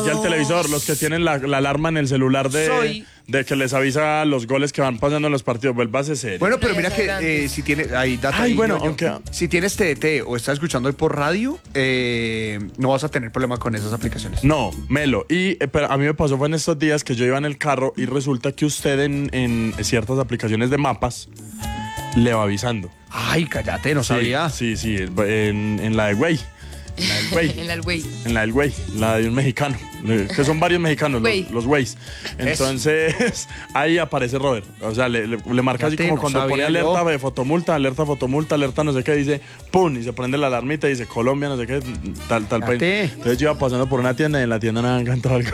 aquí al televisor, los que tienen la alarma en el celular de que les avisa los goles que van pasando en los partidos. Vuélvase serio. Bueno, pero mira que si tienes ahí data. Ay, ahí, bueno, yo. aunque Si tienes TDT o estás escuchando hoy por radio, no vas a tener problema con esas aplicaciones. no, Melo. Pero a mí me pasó fue en estos días que yo iba en el carro y resulta que usted en ciertas aplicaciones de mapas le va avisando. Ay, cállate, no sabía. Sí, en la de Güey. En el güey. En la del güey, la de un mexicano, que son varios mexicanos, los güeyes. Entonces, ahí aparece Robert. O sea, le marca así como no cuando pone alerta de fotomulta, alerta, no sé qué, dice ¡pum! Y se prende la alarmita y dice Colombia, no sé qué, tal país. Entonces yo iba pasando por una tienda y en la tienda me habían cantado algo.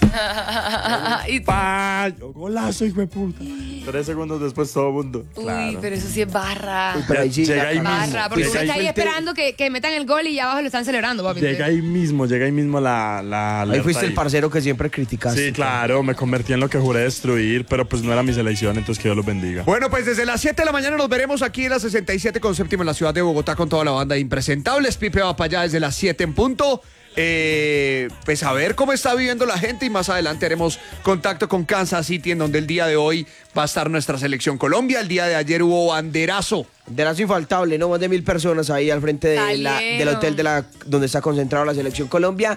Y ¡Pah! Yo, golazo, hijo de puta. 3 segundos después todo el mundo. uy, Claro. pero eso sí es barra. Pero ahí sí, Llega ahí mismo. Barra, porque usted Llega está ahí esperando que metan el gol y ya abajo lo están celebrando, papi. Llega ahí mismo la Ahí alerta fuiste el ahí. parcero que siempre criticaste. Sí, claro, me convertí en lo que juré destruir, pero pues no era mi selección, entonces que Dios los bendiga. Bueno, pues desde las 7 de la mañana nos veremos aquí en la 67 con séptima en la ciudad de Bogotá con toda la banda de Impresentables. Pipe va para allá desde las 7 en punto. Pues a ver cómo está viviendo la gente y más adelante haremos contacto con Kansas City, en donde el día de hoy va a estar nuestra selección Colombia. El día de ayer hubo banderazo. Banderazo infaltable, ¿no? Más de 1.000 personas ahí al frente del hotel donde está concentrado la selección Colombia.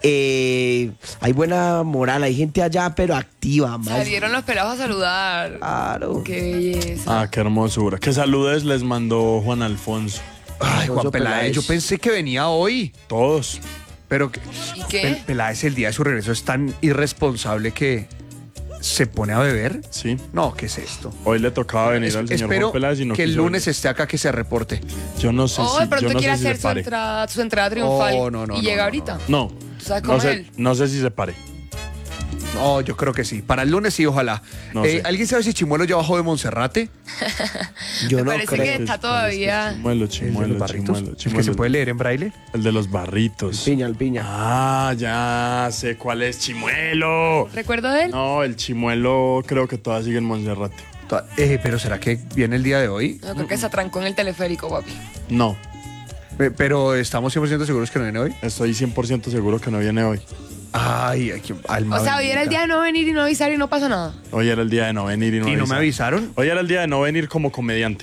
Hay buena moral, hay gente allá, pero activa. Más. Salieron los pelados a saludar. Claro. Qué belleza. Ah, qué hermosura. Qué saludes les mandó Juan Alfonso. Ay, Juan Alfonso Peláez, Peláez. yo pensé que venía hoy, Todos. pero ¿Y qué? Peláez el día de su regreso es tan irresponsable que se pone a beber. Sí. No, ¿qué es esto? Hoy le tocaba venir al señor Espero Juan Peláez y no que el quiso lunes venir. esté acá, que se reporte. Yo no sé Oh, de si pronto yo no quiere sé si hacer se su pare. entrada triunfal. No, y llega no, ahorita. No. ¿Tú sabes cómo es él? No sé si se pare. No, yo creo que sí. Para el lunes sí, ojalá. No sé. ¿Alguien sabe si Chimuelo ya bajó de Monserrate? Yo Me no parece creo. que está todavía. Chimuelo. ¿El que se puede leer en braille? El de los barritos. El piña. Ah, ya sé cuál es Chimuelo. ¿Recuerdo de él? No, el Chimuelo creo que todavía sigue en Monserrate. Pero ¿será que viene el día de hoy? No, creo que se atrancó en el teleférico, papi. No, Pero ¿estamos 100% seguros que no viene hoy? estoy 100% seguro que no viene hoy. Ay, alma O sea, hoy era el día de no venir y no avisar y no pasa nada. Hoy era el día de no venir y no ¿Y no me avisar. avisaron? Hoy era el día de no venir como comediante.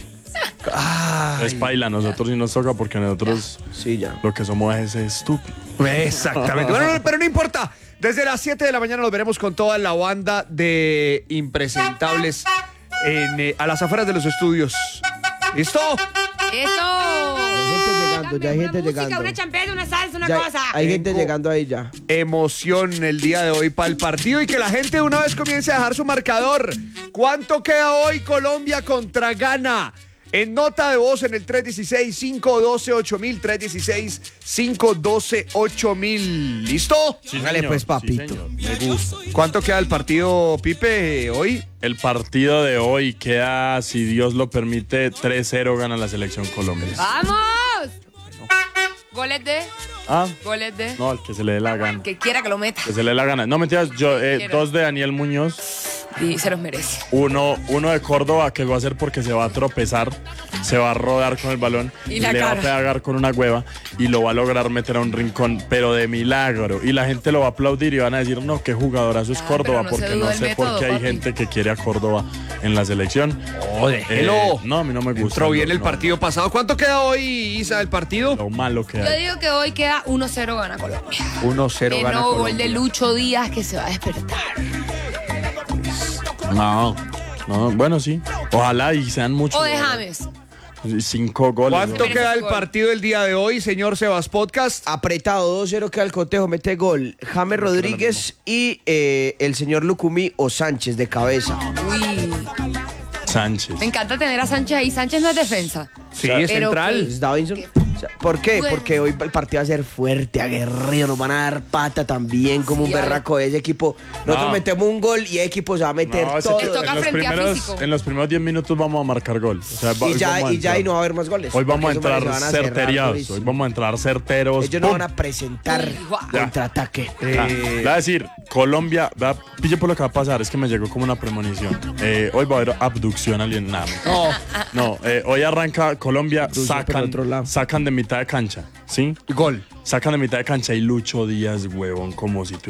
Es paila, nosotros sí nos toca porque nosotros Sí, ya. lo que somos es estúpido. Exactamente. Bueno, pero no importa. Desde las 7 de la mañana nos veremos con toda la banda de Impresentables a las afueras de los estudios. ¿Listo? ¡Eso! Ya hay gente Música, llegando. una champeta, una salsa, una Ya cosa. hay gente Tengo- llegando ahí ya. Emoción el día de hoy para el partido y que la gente de una vez comience a dejar su marcador. ¿Cuánto queda hoy Colombia contra Ghana? En nota de voz en el 316-512-8000, 316-512-8000. ¿Listo? Sí, Hágale, señor. pues, papito. Sí, señor. Me gusta. ¿Cuánto queda el partido, Pipe, hoy? El partido de hoy queda, si Dios lo permite, 3-0 gana la selección Colombia. ¡Vamos! Goles de. Ah, Goles de. no, el que se le dé la gana. Que quiera que lo meta. Que se le dé la gana. No, mentiras, yo, Quiero. 2 de Daniel Muñoz, Y se los merece. uno de Córdoba, que lo va a hacer porque se va a tropezar, se va a rodar con el balón Y la le va a cara. pegar con una hueva y lo va a lograr meter a un rincón, pero de milagro. Y la gente lo va a aplaudir y van a decir, no, qué jugadorazo es Córdoba, pero no se porque duda no el sé por método, qué hay papi. gente que quiere a Córdoba en la selección. Oh, déjelo. No, a mí no me gusta. Entró bien el No, partido pasado. ¿Cuánto queda hoy, Isa, el partido? Lo malo que Yo hay. digo que hoy queda 1-0 gana Colombia. 1-0 De gana nuevo gol Colombia. de Lucho Díaz que se va a despertar. No, bueno, sí. Ojalá y sean muchos. O de James. 5 goles. ¿Cuánto ¿no? queda el Gol. partido el día de hoy, señor Sebas Podcast? Apretado, 2-0 queda el cotejo, mete gol James Rodríguez y el señor Lucumí o Sánchez de cabeza. Uy. Sánchez. Me encanta tener a Sánchez ahí. Sánchez no es defensa. Sí, es Pero central. Es Davinson. O sea, ¿por qué? Bueno. Porque hoy el partido va a ser fuerte, aguerrido, nos van a dar pata también como Sí, un berraco de ese equipo. Nosotros No. metemos un gol y el equipo se va a meter No, todo. Le toca frente a físico. en los primeros 10 minutos vamos a marcar gol. O sea, Y ya, vamos a y ya entrar. y no va a haber más goles. Hoy vamos a porque esos entrar manes se van a cerrar certeriados. durísimo. Hoy vamos a entrar certeros. Ellos no ¡Pum! van a presentar Ya. contraataque. Le voy a decir, Colombia, pille por lo que va a pasar, es que me llegó como una premonición. Hoy va a haber abducción alienígena. No, hoy arranca Colombia, Abducción por otro lado. sacan de mitad de cancha, ¿sí? Gol. Sacan de mitad de cancha y Lucho Díaz, huevón, como si